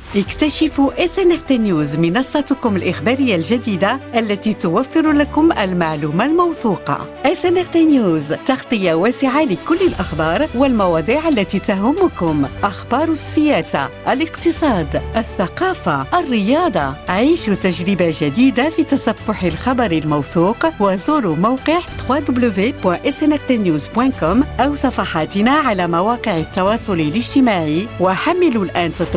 اكتشفوا SNRT News، منصتكم الإخبارية الجديدة التي توفر لكم المعلومة الموثوقة. SNRT News، تغطية واسعة لكل الأخبار والمواضيع التي تهمكم، أخبار السياسة، الاقتصاد، الثقافة، الرياضة. عيشوا تجربة جديدة في تصفح الخبر الموثوق، وزوروا موقع www.snrtnews.com أو صفحاتنا على مواقع التواصل الاجتماعي، وحملوا الآن تطبيق